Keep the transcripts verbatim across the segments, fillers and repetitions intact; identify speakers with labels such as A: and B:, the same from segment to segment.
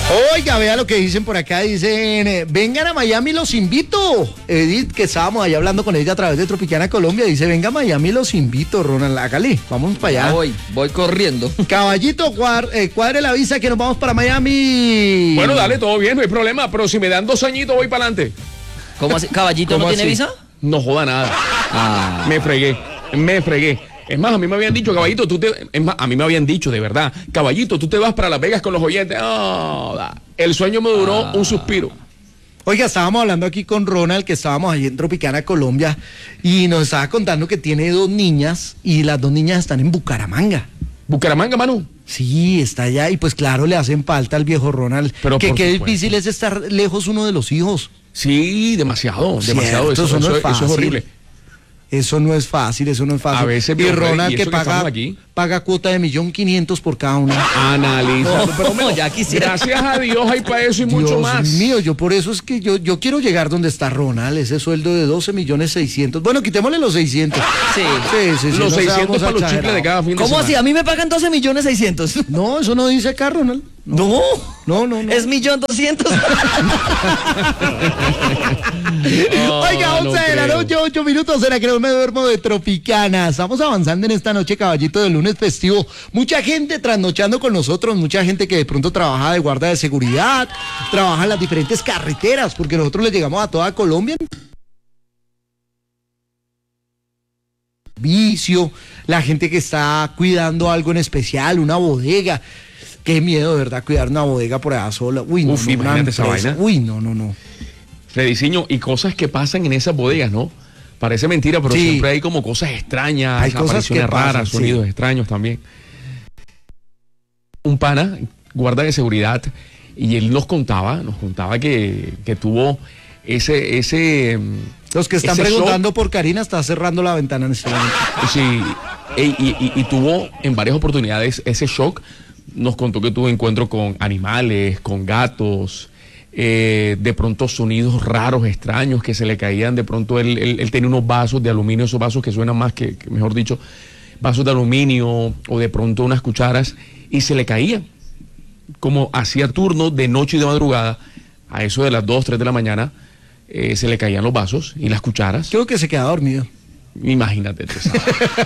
A: Oiga, vea lo que dicen por acá, dicen, eh, vengan a Miami, los invito. Edith, que estábamos allá hablando con ella a través de Tropicana Colombia, dice, venga a Miami, los invito, Ronald, hágale, vamos para allá.
B: Ya voy, voy corriendo.
A: Caballito, cuar, eh, cuadre la visa que nos vamos para Miami.
C: Bueno, dale, todo bien, no hay problema, pero si me dan dos añitos voy para adelante.
B: ¿Cómo así? ¿Caballito no tiene
C: así?
B: visa?
C: No joda nada.
B: Ah.
C: Me fregué, me fregué. Es más, a mí me habían dicho, caballito, tú te... Es más, a mí me habían dicho, de verdad, caballito, tú te vas para Las Vegas con los oyentes. Oh, el sueño me duró ah. un suspiro.
A: Oiga, estábamos hablando aquí con Ronald, que estábamos allí en Tropicana, Colombia, y nos estaba contando que tiene dos niñas, y las dos niñas están en Bucaramanga.
C: ¿Bucaramanga, Manu?
A: Sí, está allá, y pues claro, le hacen falta al viejo Ronald.
C: Pero
A: que qué
C: supuesto.
A: difícil es estar lejos uno de los hijos.
C: Sí, demasiado,
A: Cierto,
C: demasiado. Eso,
A: eso no
C: eso,
A: es fácil.
C: eso es horrible.
A: Eso no es fácil, eso no es fácil.
C: A veces,
A: y Ronald
C: y
A: que
C: eso que
A: paga,
C: aquí.
A: paga cuota de millón quinientos por cada una.
C: Analiza.
B: No, pero no, ya quisiera.
C: Gracias a Dios hay para eso y
A: Dios
C: mucho más.
A: mío, yo por eso es que yo, yo quiero llegar donde está Ronald, ese sueldo de doce millones seiscientos. Bueno, quitémosle los seiscientos.
B: Sí.
A: Sí, sí, sí,
C: Los
A: no
C: seiscientos
A: seamos
C: para los
A: exagerados.
C: chicles de cada fin de
B: ¿Cómo
C: semana.
B: así? A mí me pagan doce millones seiscientos.
A: No, eso no dice acá, Ronald.
B: No.
A: No, no, no.
B: Es millón doscientos.
A: Oiga,
C: no
A: once de la
C: creo.
A: noche, ocho minutos, será que no me duermo de Tropicana. Estamos avanzando en esta noche, caballito, del lunes festivo. Mucha gente trasnochando con nosotros, mucha gente que de pronto trabaja de guardia de seguridad, trabaja en las diferentes carreteras, porque nosotros le llegamos a toda Colombia. Vicio, la gente que está cuidando algo en especial, una bodega. Qué miedo, de verdad, cuidar una bodega por allá sola. Uy, no,
C: Uf,
A: no,
C: imagínate
A: una
C: esa
A: empresa.
C: vaina.
A: Uy, no, no, no.
C: Rediseño y cosas que pasan en esas bodegas, ¿no? Parece mentira, pero
A: Sí.
C: siempre hay como cosas extrañas,
A: Hay cosas
C: apariciones
A: que pasan,
C: raras,
A: sí.
C: sonidos extraños también. Un pana, guarda de seguridad, y él nos contaba, nos contaba que, que tuvo ese, ese,
A: Los que están
C: ese
A: preguntando
C: shock.
A: por Karina, está cerrando la ventana en este momento.
C: Sí, y, y- y tuvo en varias oportunidades ese shock. Nos contó que tuvo encuentro con animales, con gatos, eh, de pronto sonidos raros, extraños que se le caían. De pronto él, él- él tenía unos vasos de aluminio, esos vasos que suenan más que, que, mejor dicho, vasos de aluminio, o de pronto unas cucharas, y se le caían. Como hacía turno de noche y de madrugada, a eso de las dos, tres de la mañana, eh, se le caían los vasos y las cucharas.
A: Creo que se queda dormido.
C: Imagínate tú, ¿sabes?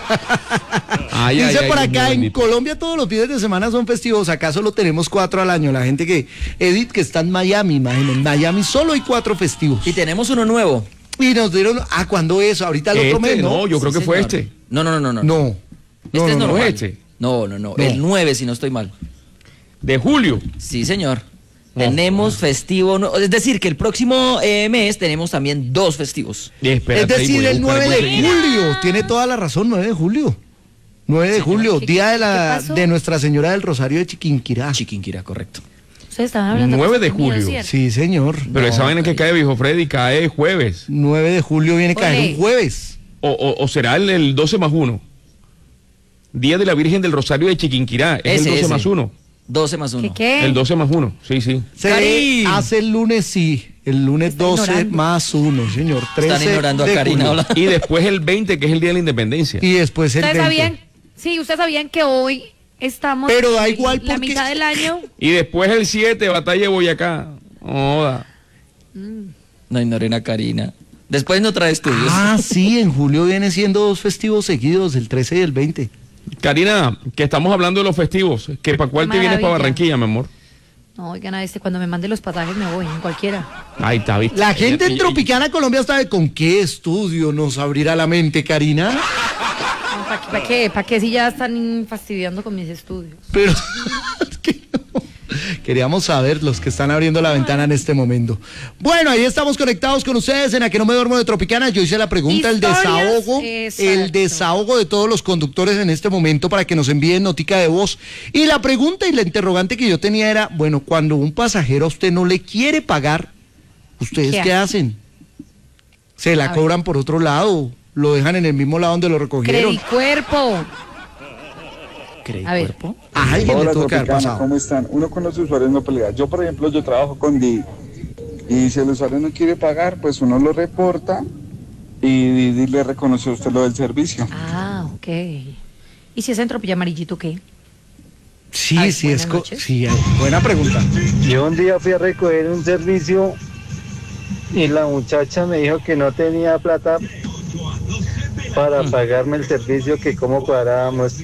C: Ay,
A: Dice
C: ay, ay,
A: por
C: Dios
A: acá,
C: mío
A: en
C: bendito.
A: Colombia todos los fines de semana son festivos, acá solo tenemos cuatro al año. La gente que, Edith, que está en Miami, imagínense, en Miami solo hay cuatro festivos.
B: Y tenemos uno nuevo.
A: Y nos dieron, ah, ¿cuándo es? Ahorita el otro
C: Este,
A: mes, ¿no?
C: no, yo creo
B: Sí,
C: que fue
B: señor.
C: este.
B: No, no, no, no.
A: No.
B: Este
A: No,
B: es
A: no, no,
B: normal.
C: este.
B: No, no, no,
A: No.
B: El nueve, si no estoy mal.
C: De julio.
B: Sí, señor.
C: No.
B: Tenemos festivo, no- es decir, que el próximo eh, mes tenemos también dos festivos.
C: Y espérate,
A: Es decir,
C: ahí voy a
A: el
C: buscar
A: nueve de
C: cómo se llama.
A: julio. Tiene toda la razón, nueve de julio. nueve de julio,
D: ¿Qué-
A: día de
D: qué
A: la
D: pasó?
A: de Nuestra Señora del Rosario de Chiquinquirá.
B: Chiquinquirá, correcto.
D: Ustedes estaban hablando
C: nueve de
D: cosas mías,
C: julio.
D: ¿cierto?
A: Sí, señor.
C: Pero
B: No,
C: esa vaina que
B: ahí.
C: cae, viejo Freddy, cae jueves.
A: nueve de julio viene a caer
D: Ole.
A: un jueves.
C: O, o- o será el, el doce más uno. Día de la Virgen del Rosario de Chiquinquirá. Es
B: Ese,
C: el doce
B: ese.
C: más uno.
B: doce más uno.
D: ¿Qué qué?
C: El doce más uno. Sí, sí.
A: Se
B: Karim.
A: hace el lunes, sí. El lunes
D: Está
A: doce
D: ignorando.
A: más uno, señor. trece
B: Están ignorando a
A: de
B: Karina.
A: julio.
B: Hola.
C: Y después el veinte, que es el Día de la Independencia.
A: Y después el
D: ¿Ustedes
A: veinte.
D: sabían? Sí, ustedes sabían que hoy estamos
A: Pero da
D: en
A: igual
D: la
A: porque-
D: mitad del año.
C: Y después el siete, Batalla de Boyacá. Joda.
B: No ignoren a Karina. Después no trae estudios.
A: Ah, sí, en julio viene siendo dos festivos seguidos, el trece y el veinte.
C: Karina, que estamos hablando de los festivos. ¿Que para cuál te vienes para
D: Maravilla.
C: Barranquilla, mi amor?
D: No, oigan, a este, cuando me mande los pasajes me voy, en cualquiera.
C: Ahí está, ¿viste?
A: La gente
C: Y-
A: en
C: y-
A: Tropicana Colombia sabe con qué estudio nos abrirá la mente, Karina.
D: ¿Para qué, pa' qué? ¿Pa' qué si ya están fastidiando con mis estudios?
A: Pero es que no. Queríamos saber los que están abriendo la ventana en este momento. Bueno, ahí estamos conectados con ustedes en A que no me duermo de Tropicana. Yo hice la pregunta, el
D: Historias,
A: desahogo,
D: exacto.
A: el desahogo de todos los conductores en este momento para que nos envíen notica de voz. Y la pregunta y la interrogante que yo tenía era, bueno, cuando un pasajero a usted no le quiere pagar, ¿ustedes qué,
D: ¿Qué
A: hacen? ¿Se la
D: A ver.
A: cobran por otro lado? ¿Lo dejan en el mismo lado donde lo recogieron?
D: Credicuerpo. A ver.
B: ¿Cuerpo?
A: A alguien le
E: Hola,
A: tuvo que haber
E: Tropicana,
A: pasado.
E: ¿cómo están? Uno con los usuarios no pelea. Yo, por ejemplo, yo trabajo con Didi. Y si el usuario no quiere pagar, pues uno lo reporta y Didi le reconoce a usted lo del servicio.
D: Ah, ok. ¿Y si es en Tropilla Amarillito qué?
A: Sí,
D: Ay,
A: sí, es
D: buenas
A: co-
D: noches.
A: sí, eh, buena pregunta.
F: Yo un día fui a recoger un servicio y la muchacha me dijo que no tenía plata para pagarme el servicio, que cómo cuadrábamos.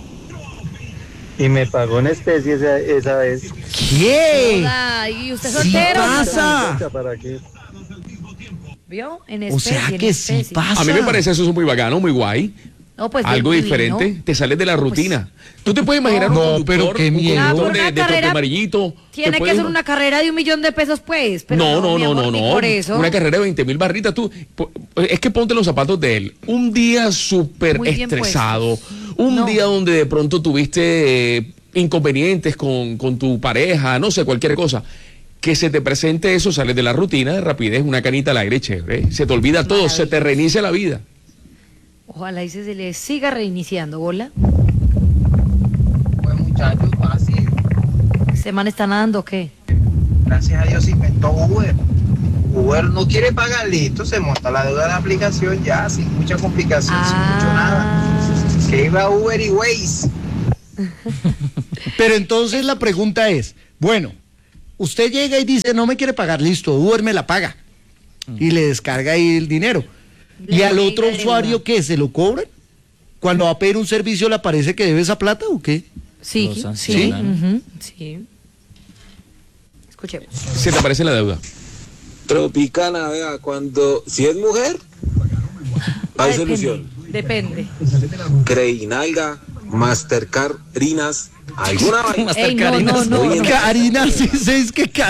F: Y me pagó en especie esa, esa vez.
A: ¿Qué?
D: Hola, ¿y usted
A: Sí
D: soltero?
A: pasa.
F: Muchacha, ¿para qué?
D: ¿Vio? En
A: O
D: especie,
A: sea
D: en
A: que sí
D: especie.
A: pasa.
C: A mí me parece eso muy bacano, muy guay.
D: No, pues
C: Algo
D: divino.
C: diferente, te sales de la rutina. Tú te puedes imaginar un
A: No,
C: conductor,
A: pero qué
C: un
A: miedo.
D: Ah,
C: conductor
D: pero
C: de,
D: una
C: de
D: carrera
C: Puerto Amarillito.
D: Tiene
C: te
D: que
C: puedes-
D: ser una carrera de un millón de pesos, pues. Pero
C: no, no,
D: mi
C: no,
D: amor,
C: no,
D: ni
C: no.
D: Por eso.
C: Una carrera de veinte mil barritas. Tú, po- es que ponte los zapatos de él. Un día súper
D: Muy bien
C: estresado.
D: puestos.
C: Un
D: No.
C: día donde de pronto tuviste eh, inconvenientes con, con tu pareja, no sé, cualquier cosa. Que se te presente eso, sales de la rutina de rapidez, una canita al aire, chévere. Se te olvida todo, se te reinicia la vida.
D: Ojalá y se se le siga reiniciando, bola.
G: Pues muchachos, fácil.
D: ¿Ese man está nadando o qué?
G: Gracias a Dios se inventó Uber. Uber no quiere pagar, listo, se monta la deuda de la aplicación ya, sin mucha complicación, sin mucho nada.
D: Ah,
G: Que iba Uber y Waze.
A: Pero entonces la pregunta es, bueno, usted llega y dice, no me quiere pagar, listo, Uber me la paga. Y le descarga ahí el dinero. ¿Y
D: Le
A: al
D: llega
A: otro
D: el
A: usuario
D: deuda.
A: qué? ¿Se lo cobran? Cuando va a pedir un servicio, ¿le parece que debe esa plata o qué?
D: sí,
B: Lo
D: sí,
B: sancionan.
D: ujú, sí. Escuchemos.
C: Se te aparece la deuda.
H: Tropicana, vea, cuando, si es mujer, hay
D: Depende,
H: solución.
D: Depende.
H: Creinalga, Mastercard, Rinas, alguna vaina.
D: Ey, no, no, no,
H: Hoy
D: no.
H: en-
A: Karina, sí, sí, es que